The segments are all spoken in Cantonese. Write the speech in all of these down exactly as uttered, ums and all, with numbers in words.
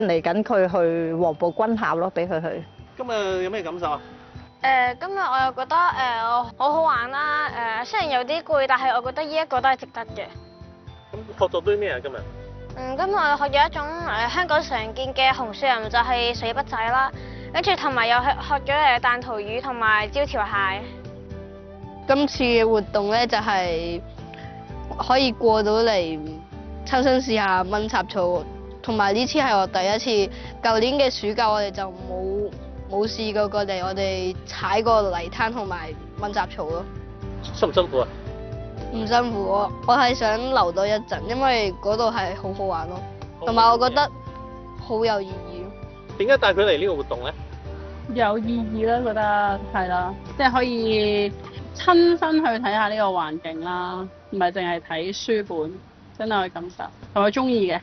嚟緊佢去黃埔軍校咯，俾佢去。 今日有咩感受啊？ 誒、呃，今日我又覺得誒、呃、好好玩啦，誒、呃、雖然有啲攰，但係我覺得呢一個都係值得嘅。 咁學咗啲咩啊？今日？ 嗯，今日我學咗一種誒、呃、香港常見嘅紅樹林，就係水筆仔啦，跟住同埋又學學咗誒彈塗魚同埋招條蟹。 今次嘅活動咧就係、是、可以過到嚟親身試下掹插草，同埋呢次係我第一次。舊年嘅暑假我哋就冇。冇試過過嚟，我哋踩過泥灘同埋掹雜草咯。 辛唔辛苦啊？ 唔辛苦，我我係想留多一陣，因為嗰度係好好玩咯，同埋我覺得好有意義。 點解帶佢嚟呢個活動咧？ 有意義啦，覺得係啦，即係可以親身去睇下呢個環境啦，唔係淨係睇書本，真係去感受，同埋中意嘅。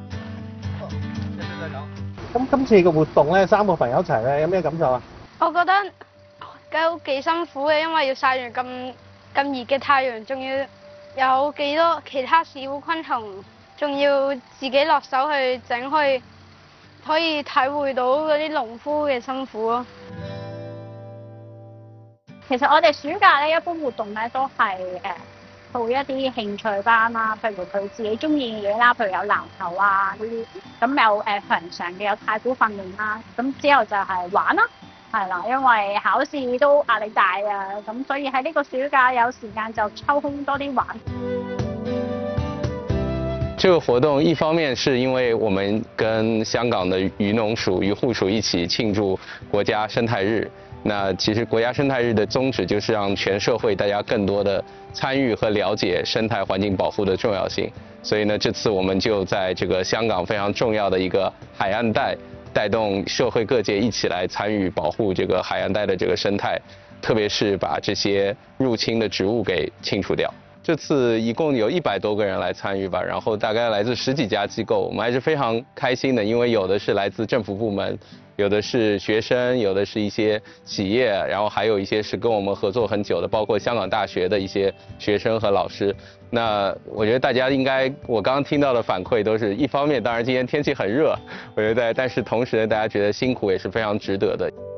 咁今次嘅活動咧，三個朋友一齊咧，有咩感受啊？ 我覺得都幾辛苦嘅，因為要曬完咁咁熱嘅太陽，仲要有幾多其他小昆蟲，仲要自己落手去整，可以可以體會到嗰啲農夫嘅辛苦咯。 其實我哋暑假咧，一般活動咧都係誒報一啲興趣班啦，譬如佢自己中意嘅嘢啦，譬如有籃球啊呢啲，咁有誒平常嘅有太鼓訓練啦，咁之後就係玩啦，係啦，因為考試都壓力大啊，咁所以喺呢個暑假有時間就抽空多啲玩。 這個活動一方面是因為我們跟香港的漁農署、漁護署一起慶祝國家生態日。那其實國家生態日的宗旨就是讓全社會大家更多的參與和了解生態環境保護的重要性。所以呢，這次我們就在這個香港非常重要的一個海岸帶，帶動社會各界一起來參與保護這個海岸帶的這個生態，特別是把這些入侵的植物給清除掉。這次一共有一百多個人來參與吧，然後大概來自十幾家機構，我們還是非常開心的，因為有的是來自政府部門，有的是學生，有的是一些企業，然後還有一些是跟我們合作很久的，包括香港大學的一些學生和老師。那我覺得大家應該，我剛剛聽到的反饋都是一方面，當然今天天氣很熱，我覺得，但是同時呢，大家覺得辛苦也是非常值得的。